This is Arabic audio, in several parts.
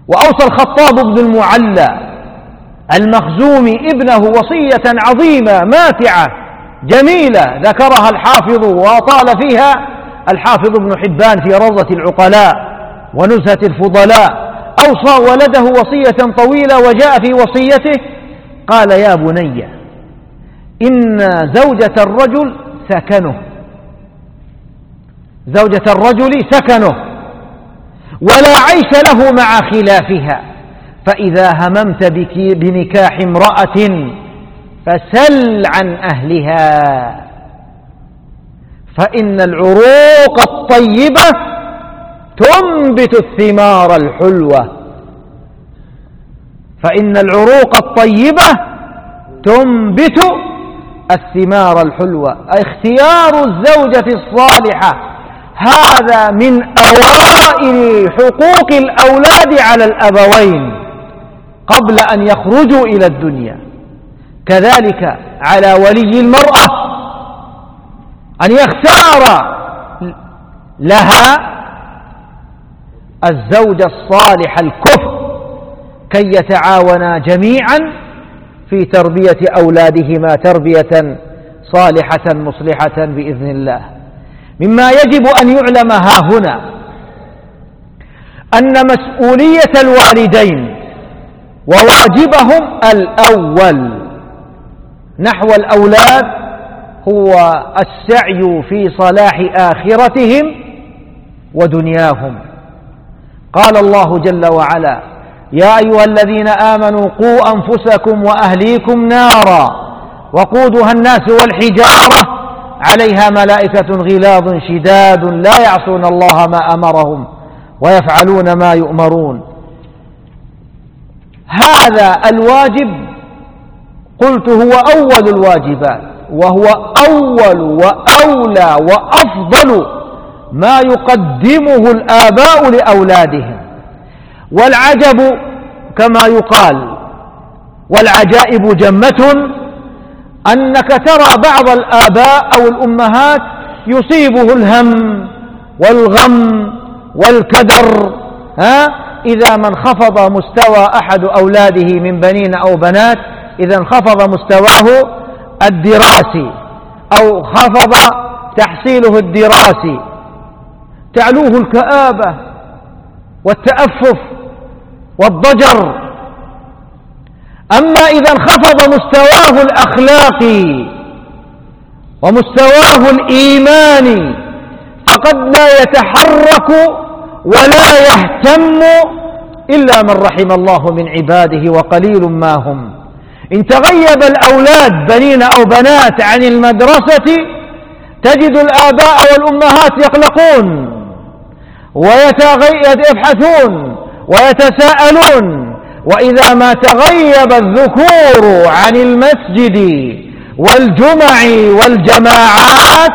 وأوصى الخطاب بن المعلى المخزومي ابنه وصية عظيمة ماتعة جميلة ذكرها الحافظ وأطال فيها الحافظ ابن حبان في روضة العقلاء ونزهة الفضلاء. أوصى ولده وصية طويلة، وجاء في وصيته قال: يا بني، إن زوجة الرجل سكنه، زوجة الرجل سكنه، ولا عيش له مع خلافها، فإذا هممت بنكاح امرأة فسل عن أهلها، فإن العروق الطيبة تنبت الثمار الحلوة، فإن العروق الطيبة تنبت الثمار الحلوة. اختيار الزوجة الصالحة هذا من أوائل حقوق الأولاد على الأبوين قبل أن يخرجوا إلى الدنيا. كذلك على ولي المرأة أن يختار لها الزوج الصالح الكفء كي يتعاونا جميعا في تربية أولادهما تربية صالحة مصلحة بإذن الله. مما يجب أن يعلم هاهنا أن مسؤولية الوالدين وواجبهم الأول نحو الأولاد هو السعي في صلاح آخرتهم ودنياهم. قال الله جل وعلا: يا أيها الذين آمنوا قوا أنفسكم وأهليكم نارا وقودها الناس والحجارة عليها ملائكة غلاظ شداد لا يعصون الله ما أمرهم ويفعلون ما يؤمرون. هذا الواجب قلت هو أول الواجبات، وهو أول وأولى وأفضل ما يقدمه الآباء لأولادهم. والعجب كما يقال والعجائب جمة أنك ترى بعض الآباء أو الأمهات يصيبه الهم والغم والكدر إذا ما انخفض مستوى أحد أولاده من بنين أو بنات، إذا انخفض مستواه الدراسي أو خفض تحصيله الدراسي تعلوه الكآبة والتأفف والضجر. أما إذا انخفض مستواه الأخلاقي ومستواه الإيماني فقد لا يتحرك ولا يهتم إلا من رحم الله من عباده وقليل ما هم. إن تغيب الأولاد بنين أو بنات عن المدرسة تجد الآباء والأمهات يقلقون ويبحثون ويتساءلون. وإذا ما تغيب الذكور عن المسجد والجمع والجماعات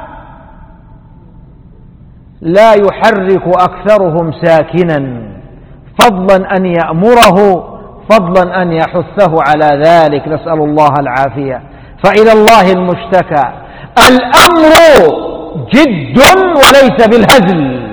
لا يحرك أكثرهم ساكنا، فضلا أن يأمره، فضلا أن يحثه على ذلك، نسأل الله العافية. فإلى الله المشتكى. الأمر جد وليس بالهزل.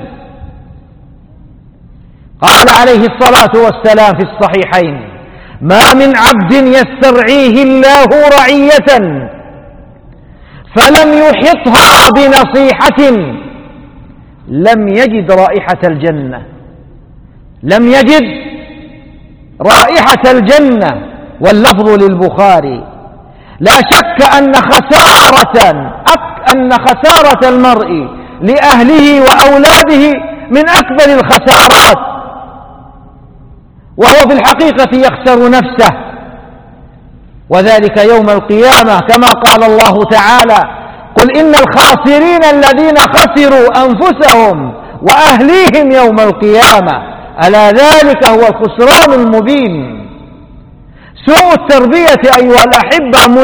قال عليه الصلاة والسلام في الصحيحين: ما من عبد يسترعيه الله رعية فلم يحطها بنصيحة لم يجد رائحة الجنة، لم يجد رائحة الجنة. واللفظ للبخاري. لا شك أن خسارة المرء لأهله وأولاده من أكبر الخسارات، وهو في الحقيقة يخسر نفسه، وذلك يوم القيامة كما قال الله تعالى: قل إن الخاسرين الذين خسروا أنفسهم وأهليهم يوم القيامة ألا ذلك هو الخسران المبين. سوء التربية أيها الأحبة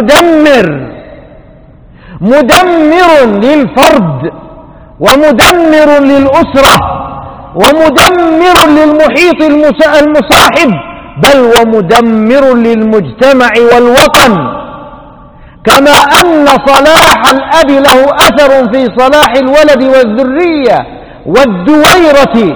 مدمر للفرد ومدمر للأسرة ومدمر للمحيط المصاحب، بل ومدمر للمجتمع والوطن. كما أن صلاح الأب له أثر في صلاح الولد والذرية والدويرة